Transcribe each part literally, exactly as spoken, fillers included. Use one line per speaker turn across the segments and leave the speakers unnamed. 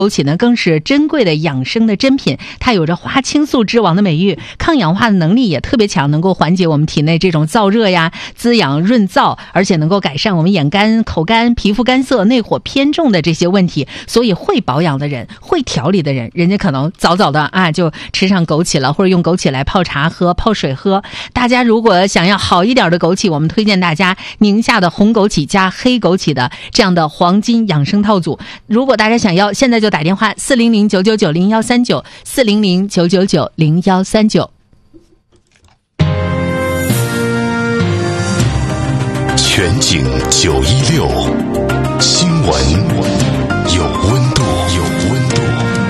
枸杞呢更是珍贵的养生的珍品，它有着花青素之王的美誉，抗氧化的能力也特别强，能够缓解我们体内这种燥热呀，滋养润燥，而且能够改善我们眼干、口干、皮肤干涩、内火偏重的这些问题。所以会保养的人，会调理的人，人家可能早早的啊就吃上枸杞了，或者用枸杞来泡茶喝、泡水喝。大家如果想要好一点的枸杞，我们推荐大家宁夏的红枸杞加黑枸杞的这样的黄金养生套组。如果大家想要，现在就打电话四零零九九九零幺三九四零零九九九零幺三九。
全景九一六，新闻有温度，有温度。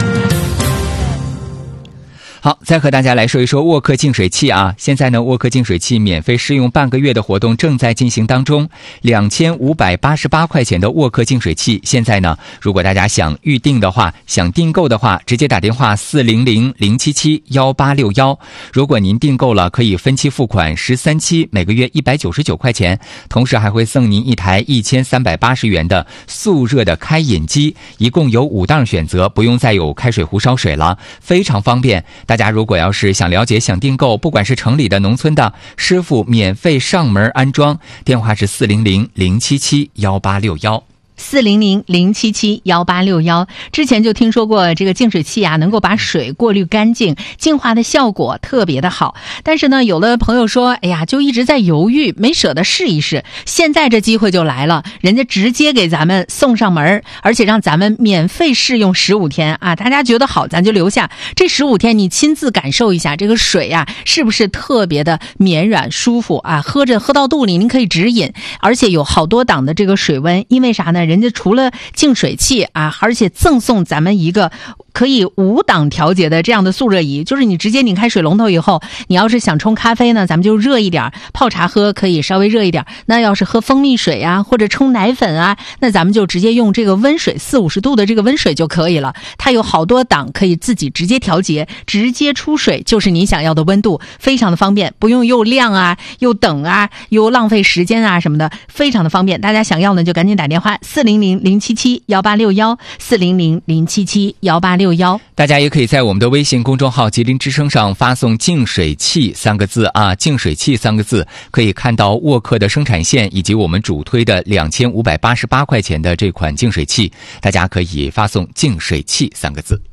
好，再和大家来说一说沃克净水器啊。现在呢，沃克净水器免费试用半个月的活动正在进行当中。两千五百八十八块钱的沃克净水器，现在呢，如果大家想预定的话，想订购的话，直接打电话四零零零七七幺八六幺。如果您订购了，可以分期付款十三期，每个月一百九十九块钱，同时还会送您一台一千三百八十元的速热的开饮机，一共有五档选择，不用再有开水壶烧水了，非常方便。大家如果要是想了解、想订购，不管是城里的、农村的，师傅免费上门安装，电话是四零零零七七幺八六幺。
四零零零七七幺八六幺。之前就听说过这个净水器啊，能够把水过滤干净，净化的效果特别的好。但是呢，有的朋友说，哎呀，就一直在犹豫，没舍得试一试。现在这机会就来了，人家直接给咱们送上门，而且让咱们免费试用十五天啊！大家觉得好，咱就留下。这十五天你亲自感受一下，这个水啊，是不是特别的绵软舒服啊？喝着喝到肚里，您可以直饮，而且有好多档的这个水温，因为啥呢？人家除了净水器啊，而且赠送咱们一个可以五档调节的这样的速热仪，就是你直接拧开水龙头以后，你要是想冲咖啡呢，咱们就热一点，泡茶喝可以稍微热一点，那要是喝蜂蜜水啊，或者冲奶粉啊，那咱们就直接用这个温水，四五十度的这个温水就可以了。它有好多档可以自己直接调节，直接出水就是你想要的温度，非常的方便，不用又晾啊又等啊又浪费时间啊什么的，非常的方便。大家想要呢就赶紧打电话四零零零七七幺八六幺四零零零七七幺八六幺。
大家也可以在我们的微信公众号吉林之声上发送净水器三个字啊，净水器三个字，可以看到沃克的生产线以及我们主推的两千五百八十八块钱的这款净水器，大家可以发送净水器三个字。